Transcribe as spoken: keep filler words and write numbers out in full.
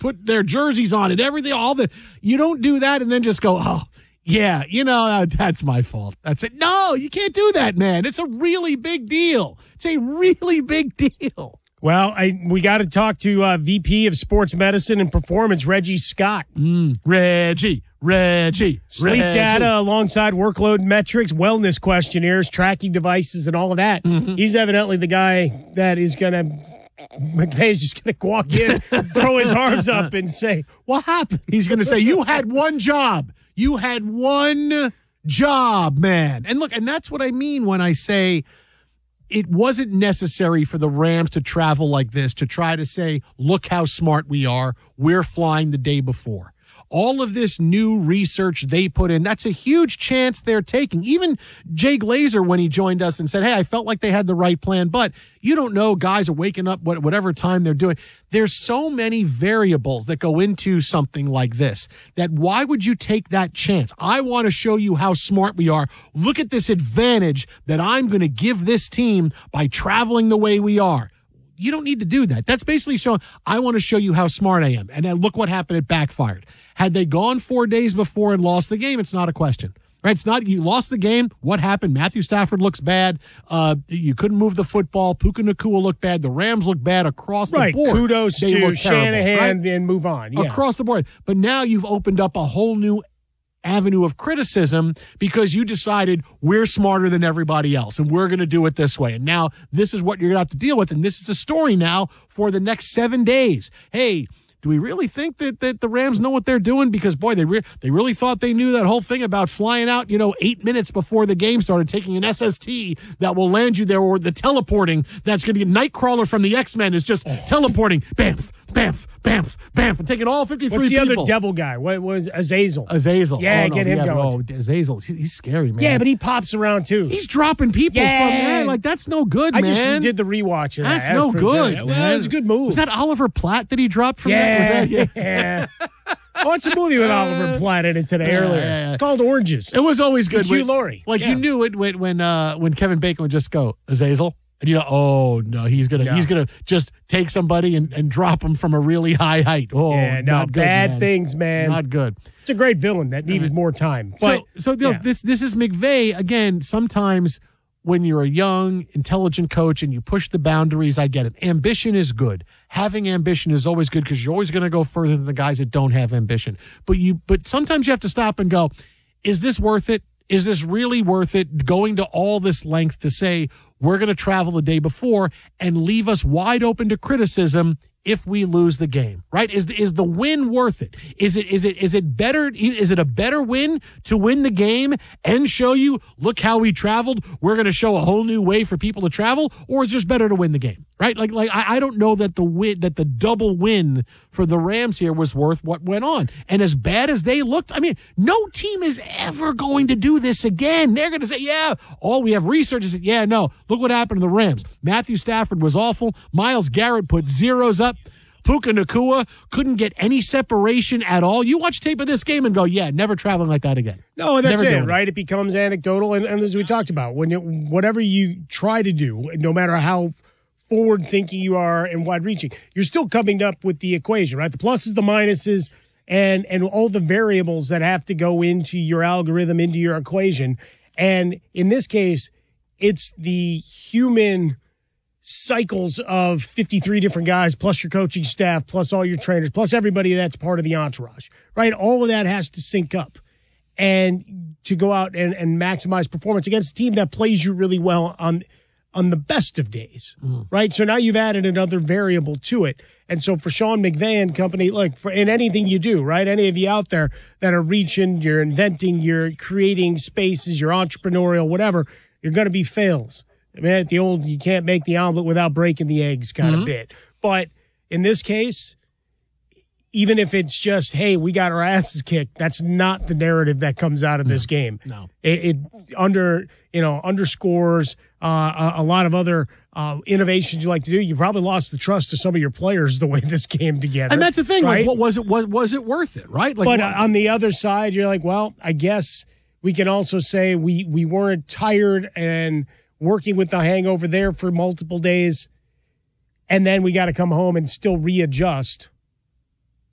put their jerseys on and everything, all the, you don't do that and then just go, oh, yeah, you know, uh, that's my fault. That's it. No, you can't do that, man. It's a really big deal. It's a really big deal. Well, I, we got to talk to uh, V P of Sports Medicine and Performance, Reggie Scott. Mm, Reggie, Reggie. Sleep Reggie. data alongside workload metrics, wellness questionnaires, tracking devices, and all of that. Mm-hmm. He's evidently the guy that is going to McVay's just going to walk in, throw his arms up, and say, what happened? He's going to say, you had one job. You had one job, man. And look, and that's what I mean when I say it wasn't necessary for the Rams to travel like this to try to say, look how smart we are. We're flying the day before. All of this new research they put in, that's a huge chance they're taking. Even Jay Glazer, when he joined us and said, hey, I felt like they had the right plan, but you don't know, guys are waking up whatever time they're doing. There's so many variables that go into something like this that why would you take that chance? I want to show you how smart we are. Look at this advantage that I'm going to give this team by traveling the way we are. You don't need to do that. That's basically showing, I want to show you how smart I am. And then look what happened. It backfired. Had they gone four days before and lost the game, it's not a question. Right? It's not, you lost the game. What happened? Matthew Stafford looks bad. Uh, you couldn't move the football. Puka Nacua looked bad. The Rams look bad across right. the board. Kudos they to look Shanahan terrible, right? and move on. Yeah. Across the board. But now you've opened up a whole new avenue of criticism because you decided we're smarter than everybody else and we're going to do it this way. And now this is what you're going to have to deal with. And this is a story now for the next seven days. Hey, do we really think that, that the Rams know what they're doing? Because, boy, they, re- they really thought they knew that whole thing about flying out, you know, eight minutes before the game started, taking an S S T that will land you there, or the teleporting that's going to get Nightcrawler from the X-Men is just oh. teleporting. Bamf, bamf, bamf, bamf, and taking all fifty-three What's the people. other devil guy? What was Azazel? Azazel. Yeah, oh, no, get him yeah, going. Oh, Azazel. He's scary, man. Yeah, but he pops around, too. He's dropping people yeah. from there. Like, that's no good, I man. I just did the rewatch of that. That's that no good, good. man. Well, that was a good move. Was that Oliver Platt that he dropped from yeah, that? Was that, yeah. yeah. I watched a movie with Oliver Platt in it today yeah, earlier. Yeah, yeah. It's called Oranges. It was always good. Hugh when, Laurie. Like, yeah. you knew it when when, uh, when Kevin Bacon would just go, Azazel. And you know, oh, no, he's going to no. he's gonna just take somebody and, and drop him from a really high height. Oh, yeah, no, not good, bad man. things, man. Not good. It's a great villain that needed right. more time. But, so, so yeah. this this is McVay. Again, sometimes when you're a young, intelligent coach and you push the boundaries, I get it. Ambition is good. Having ambition is always good because you're always going to go further than the guys that don't have ambition. But you, but sometimes you have to stop and go, is this worth it? Is this really worth it, going to all this length to say we're going to travel the day before and leave us wide open to criticism if we lose the game, right? Is the, is the win worth it? Is it is it is it better? Is it a better win to win the game and show you, look how we traveled? We're going to show a whole new way for people to travel, or is it just better to win the game, right? Like like I, I don't know that the win that the double win for the Rams here was worth what went on. And as bad as they looked, I mean, no team is ever going to do this again. They're going to say, yeah, all we have research is, yeah, no, look what happened to the Rams. Matthew Stafford was awful. Myles Garrett put zeros up. Puka Nacua couldn't get any separation at all. You watch tape of this game and go, yeah, never traveling like that again. No, that's never it, it, right? It becomes anecdotal. And, and as we talked about, when you, whatever you try to do, no matter how forward-thinking you are and wide-reaching, you're still coming up with the equation, right? The pluses, the minuses, and and all the variables that have to go into your algorithm, into your equation. And in this case, it's the human cycles of fifty-three different guys, plus your coaching staff, plus all your trainers, plus everybody that's part of the entourage, right? All of that has to sync up and to go out and, and maximize performance against a team that plays you really well on on the best of days, mm. right? So now you've added another variable to it. And so for Sean McVay and company, look, for, in anything you do, right, any of you out there that are reaching, you're inventing, you're creating spaces, you're entrepreneurial, whatever, you're going to be fails. I mean, the old, you can't make the omelet without breaking the eggs kind mm-hmm. of bit. But in this case, even if it's just, hey, we got our asses kicked, that's not the narrative that comes out of this game. No. It, it under, you know, underscores uh, a, a lot of other uh, innovations you like to do. You probably lost the trust of some of your players the way this came together. And that's the thing. Right? Like, what was it? Was, was it worth it? Right? Like, but what, on the other side, you're like, well, I guess we can also say we we weren't tired and working with the hangover there for multiple days, and then we got to come home and still readjust.